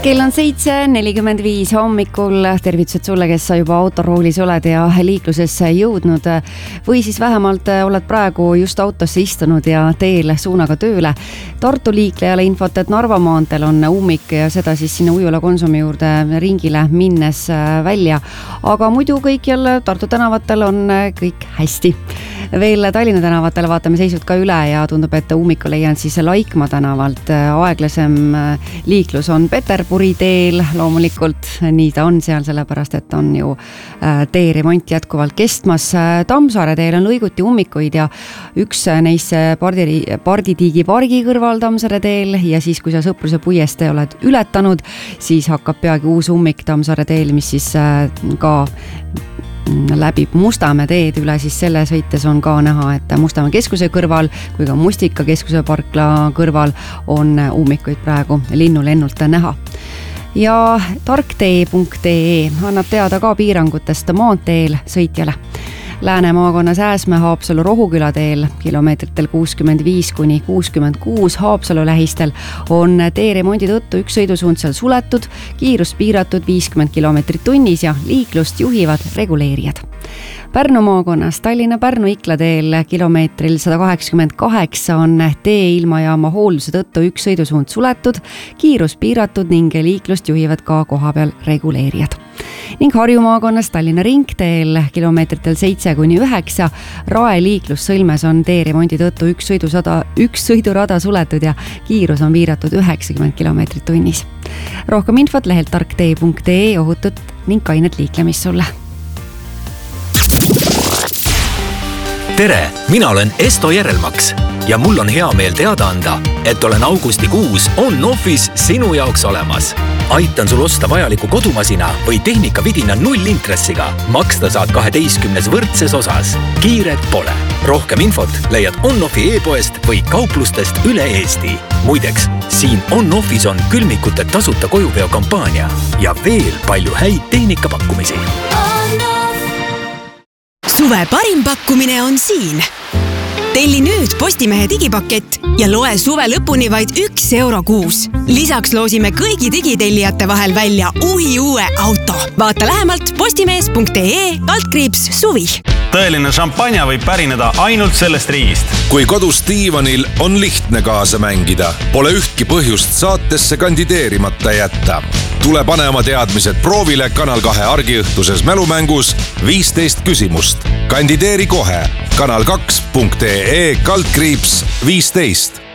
Kell on 7:45 hommikul. Tervitused sulle, kes sa juba autoroolis oled ja liiklusesse jõudnud või siis vähemalt oled praegu just autosse istunud ja teel suunaga tööle. Tartu liiklejale infot, et Narva maanteel on ummik ja seda siis sinna Ujula Konsumi juurde ringile minnes välja. Aga muidu kõikjal Tartu tänavatel on kõik hästi. Veel Tallinna tänavatel vaatame seisud ka üle ja tundub, et ummiku leian siis Laikmaa tänavalt. Aeglasem liiklus on Peterburi teel, loomulikult nii ta on seal, sellepärast et on ju teeremont jätkuvalt kestmas. Tammsaare teel on lõiguti ummikuid ja üks neist Parditiigi pargi kõrval Tammsaare teel ja siis, kui sa Sõpruse puiestee oled ületanud, siis hakkab peagi uus ummik Tammsaare teel, mis siis ka läbib Mustamäe teed üle, siis selle sõites on ka näha, et Mustamäe keskuse kõrval kui ka Mustika keskuse parkla kõrval on ummikuid praegu linnulennult näha. Ja tarktee.ee annab teada ka piirangutest maanteel sõitjale. Lääne maakonnas Ääsmäe Haapsalu Rohuküla teel kilomeetritel 65–66 Haapsalu lähistel on teeremondi tõttu üks sõidusuund seal suletud, kiirus piiratud 50 kilomeetrit tunnis ja liiklust juhivad reguleerijad. Pärnu maakonnas Tallinna-Pärnu Ikla teel kilomeetril 188 on tee ilmajaama hoolduse tõttu üks sõidusuund suletud, kiirus piiratud ning liiklust juhivad ka kohapeal reguleerijad. Ning Harju maakonnas Tallinna ringteel kilomeetritel 7–9 Rae liiklussõlmes on teeremondi tõttu üks sõidurada suletud ja kiirus on piiratud 90 kilomeetrit tunnis. Rohkem infot lehelt tarktee.ee, ohutut ning kainet liiklemist sulle. Tere, mina olen Esto Järelmaks ja mul on hea meel teada anda, et olen augustikuus On-Office sinu jaoks olemas. Aitan sul osta vajaliku kodumasina või tehnikavidina 0 intressiga. Maksta saad 12 võrdses osas. Kiiret pole. Rohkem infot leiad On-Offi e-poest või kauplustest üle Eesti. Muideks, siin On-Office on külmikute tasuta kojuveo kampaania ja veel palju häid tehnikapakkumisi. Suve parim pakkumine on siin. Telli nüüd Postimehe digipakett ja loe suve lõpuni vaid €1 kuus. Lisaks loosime kõigi digitellijate vahel välja uue auto. Vaata lähemalt postimees.ee/suvi. Tõeline šampanja võib pärineda ainult sellest riigist. Kui kodus diivanil on lihtne kaasa mängida, pole ühtki põhjust saatesse kandideerimata jätta. Tule pane oma teadmised proovile Kanal 2 argiõhtuses mälumängus 15 küsimust. Kandideeri kohe kanal2.ee/15.